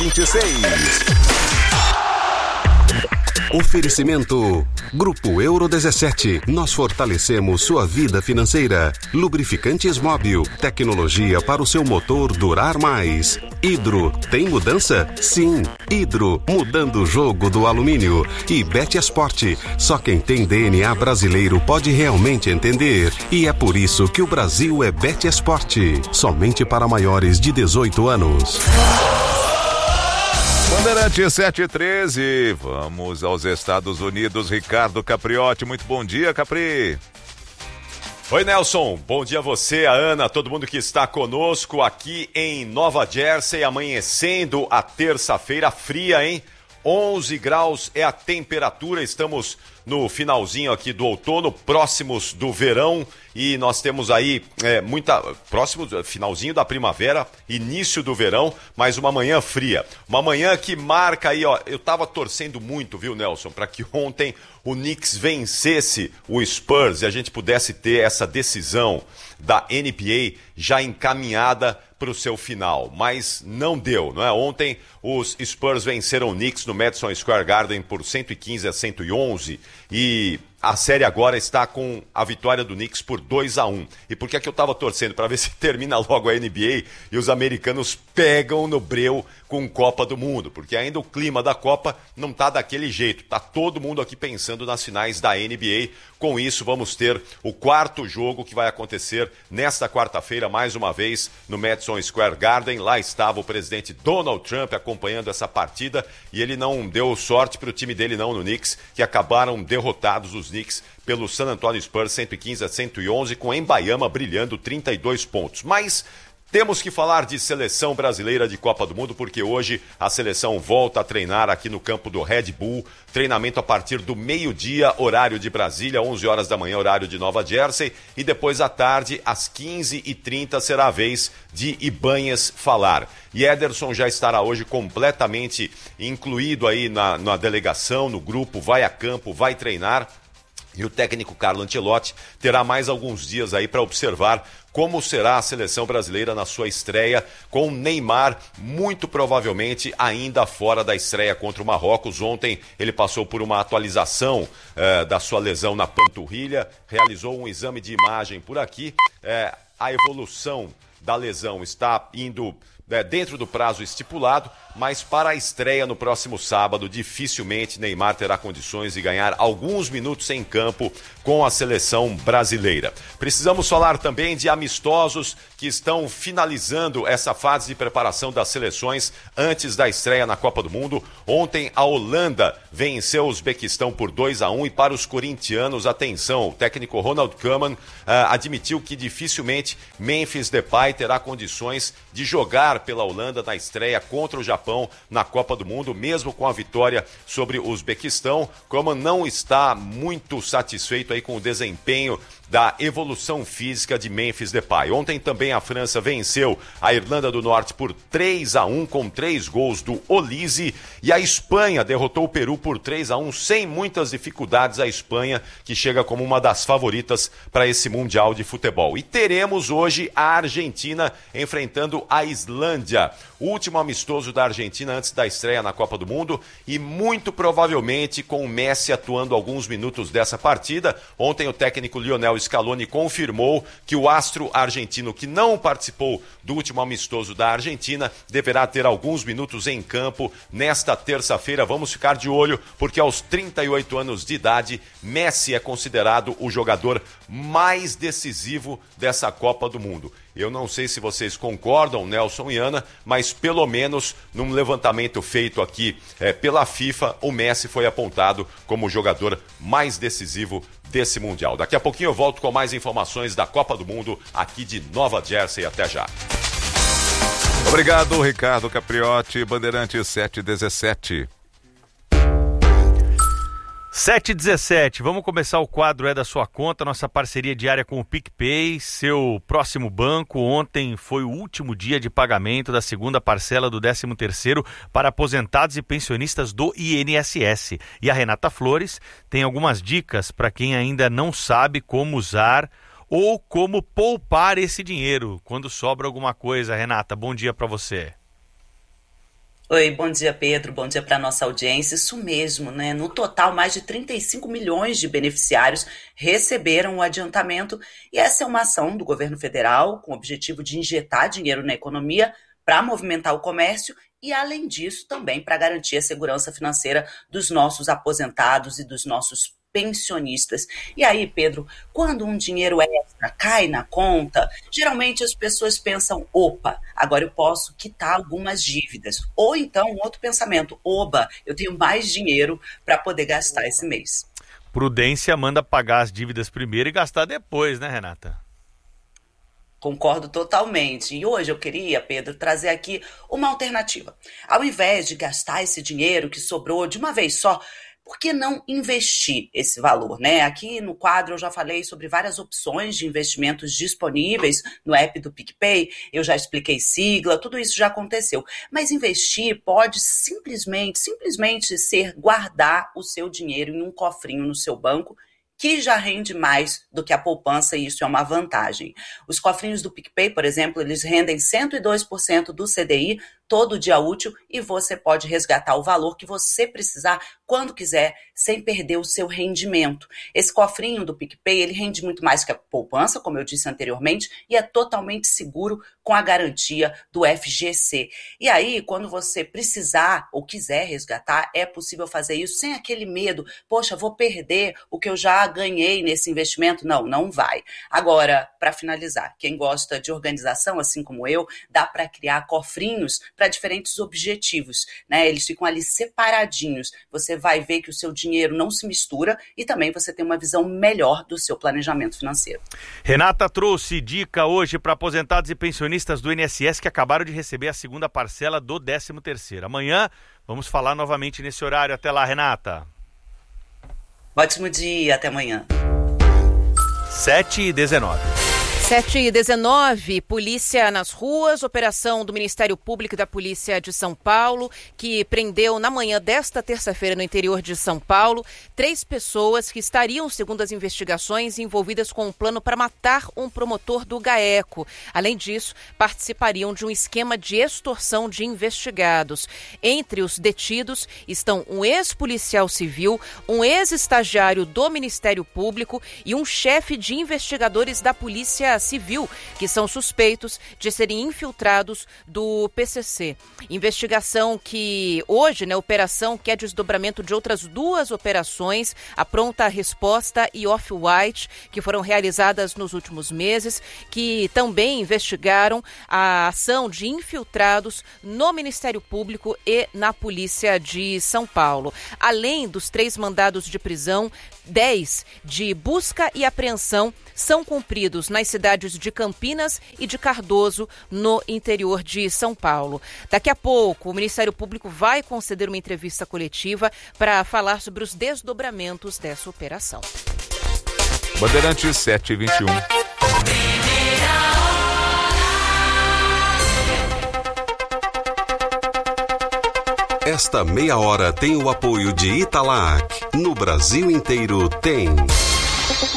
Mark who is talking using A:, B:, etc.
A: 26. Oferecimento Grupo Euro 17. Nós fortalecemos sua vida financeira. Lubrificantes Móbil. Tecnologia para o seu motor durar mais. Hidro. Tem mudança? Sim. Hidro. Mudando o jogo do alumínio. E Betesport. Só quem tem DNA brasileiro pode realmente entender. E é por isso que o Brasil é Betesport. Somente para maiores de 18 anos.
B: Bandeirante 713, vamos aos Estados Unidos. Ricardo Capriotti, muito bom dia, Capri.
C: Oi, Nelson, bom dia a você, a Ana, todo mundo que está conosco aqui em Nova Jersey, amanhecendo a terça-feira fria, hein? 11 graus é a temperatura, estamos no finalzinho aqui do outono, próximos do verão, e nós temos aí próximo finalzinho da primavera, início do verão, mas uma manhã fria. Uma manhã que marca aí, ó, eu tava torcendo muito, viu, Nelson, para que ontem o Knicks vencesse o Spurs e a gente pudesse ter essa decisão da NBA já encaminhada para o seu final, mas não deu, não é? Ontem os Spurs venceram o Knicks no Madison Square Garden por 115-111 e a série agora está com a vitória do Knicks por 2-1. E por que é que eu estava torcendo? Para ver se termina logo a NBA e os americanos pegam no breu com Copa do Mundo, porque ainda o clima da Copa não está daquele jeito. Tá todo mundo aqui pensando nas finais da NBA. Com isso, vamos ter o quarto jogo que vai acontecer nesta quarta-feira, mais uma vez, no Madison Square Garden. Lá estava o presidente Donald Trump acompanhando essa partida e ele não deu sorte para o time dele não no Knicks, que acabaram derrotados os Knicks pelo San Antonio Spurs 115-111, com Embayama brilhando 32 pontos. Mas temos que falar de seleção brasileira de Copa do Mundo, porque hoje a seleção volta a treinar aqui no campo do Red Bull. Treinamento a partir do meio-dia, horário de Brasília, 11 horas da manhã, horário de Nova Jersey. E depois à tarde, às 15h30, será a vez de Ibanhas falar. E Ederson já estará hoje completamente incluído aí na delegação, no grupo, vai a campo, vai treinar. E o técnico Carlo Ancelotti terá mais alguns dias aí para observar como será a seleção brasileira na sua estreia, com Neymar muito provavelmente ainda fora da estreia contra o Marrocos. Ontem ele passou por uma atualização da sua lesão na panturrilha, realizou um exame de imagem por aqui. A evolução da lesão está indo dentro do prazo estipulado, mas para a estreia no próximo sábado, dificilmente Neymar terá condições de ganhar alguns minutos em campo com a seleção brasileira. Precisamos falar também de amistosos que estão finalizando essa fase de preparação das seleções antes da estreia na Copa do Mundo. Ontem a Holanda venceu o Uzbequistão por 2-1 e para os corintianos, atenção, o técnico Ronald Koeman admitiu que dificilmente Memphis Depay terá condições de jogar pela Holanda na estreia contra o Japão na Copa do Mundo, mesmo com a vitória sobre o Uzbequistão. Koeman não está muito satisfeito aí com o desempenho da evolução física de Memphis Depay. Ontem também a França venceu a Irlanda do Norte por 3-1 com 3 gols do Olise, e a Espanha derrotou o Peru por 3-1 sem muitas dificuldades. A Espanha que chega como uma das favoritas para esse Mundial de Futebol. E teremos hoje a Argentina enfrentando a Islândia, o último amistoso da Argentina antes da estreia na Copa do Mundo, e muito provavelmente com o Messi atuando alguns minutos dessa partida. Ontem o técnico Lionel Scaloni confirmou que o astro argentino, que não participou do último amistoso da Argentina, deverá ter alguns minutos em campo nesta terça-feira. Vamos ficar de olho, porque aos 38 anos de idade, Messi é considerado o jogador mais decisivo dessa Copa do Mundo. Eu não sei se vocês concordam, Nelson e Ana, mas pelo menos num levantamento feito aqui pela FIFA, o Messi foi apontado como o jogador mais decisivo desse Mundial. Daqui a pouquinho eu volto com mais informações da Copa do Mundo aqui de Nova Jersey. Até já.
B: Obrigado, Ricardo Capriotti. Bandeirante 717.
D: 7h17, vamos começar o quadro É da Sua Conta, nossa parceria diária com o PicPay, seu próximo banco. Ontem foi o último dia de pagamento da segunda parcela do 13º para aposentados e pensionistas do INSS. E a Renata Flores tem algumas dicas para quem ainda não sabe como usar ou como poupar esse dinheiro quando sobra alguma coisa. Renata, bom dia para você.
E: Oi, bom dia, Pedro. Bom dia para a nossa audiência. Isso mesmo, né? No total, mais de 35 milhões de beneficiários receberam o adiantamento e essa é uma ação do governo federal com o objetivo de injetar dinheiro na economia para movimentar o comércio e, além disso, também para garantir a segurança financeira dos nossos aposentados e dos nossos pensionistas. E aí, Pedro, quando um dinheiro extra cai na conta, geralmente as pessoas pensam, opa, agora eu posso quitar algumas dívidas. Ou então, outro pensamento, oba, eu tenho mais dinheiro para poder gastar esse mês.
D: Prudência manda pagar as dívidas primeiro e gastar depois, né, Renata?
E: Concordo totalmente. E hoje eu queria, Pedro, trazer aqui uma alternativa. Ao invés de gastar esse dinheiro que sobrou de uma vez só, por que não investir esse valor, né? Aqui no quadro eu já falei sobre várias opções de investimentos disponíveis no app do PicPay, eu já expliquei sigla, tudo isso já aconteceu. Mas investir pode simplesmente ser guardar o seu dinheiro em um cofrinho no seu banco, que já rende mais do que a poupança e isso é uma vantagem. Os cofrinhos do PicPay, por exemplo, eles rendem 102% do CDI todo dia útil e você pode resgatar o valor que você precisar quando quiser, sem perder o seu rendimento. Esse cofrinho do PicPay, ele rende muito mais que a poupança, como eu disse anteriormente, e é totalmente seguro com a garantia do FGC. E aí, quando você precisar ou quiser resgatar, é possível fazer isso sem aquele medo, poxa, vou perder o que eu já ganhei nesse investimento? Não, não vai. Agora, para finalizar, quem gosta de organização, assim como eu, dá para criar cofrinhos para diferentes objetivos, né? Eles ficam ali separadinhos. Você vai ver que o seu dinheiro não se mistura e também você tem uma visão melhor do seu planejamento financeiro.
D: Renata trouxe dica hoje para aposentados e pensionistas do INSS que acabaram de receber a segunda parcela do 13º. Amanhã vamos falar novamente nesse horário. Até lá, Renata.
E: Ótimo dia, até amanhã.
D: 7h19.
F: 7h19, polícia nas ruas, operação do Ministério Público e da Polícia de São Paulo, que prendeu na manhã desta terça-feira no interior de São Paulo 3 pessoas que estariam, segundo as investigações, envolvidas com um plano para matar um promotor do GAECO. Além disso, participariam de um esquema de extorsão de investigados. Entre os detidos estão um ex-policial civil, um ex-estagiário do Ministério Público e um chefe de investigadores da Polícia Civil, que são suspeitos de serem infiltrados do PCC. Investigação que hoje, operação que é desdobramento de outras 2 operações, a Pronta Resposta e Off-White, que foram realizadas nos últimos meses, que também investigaram a ação de infiltrados no Ministério Público e na Polícia de São Paulo. Além dos 3 mandados de prisão, 10 de busca e apreensão são cumpridos nas cidades de Campinas e de Cardoso, no interior de São Paulo. Daqui a pouco, o Ministério Público vai conceder uma entrevista coletiva para falar sobre os desdobramentos dessa operação.
B: Bandeirantes 7h21.
A: Esta meia hora tem o apoio de Italac. No Brasil inteiro tem.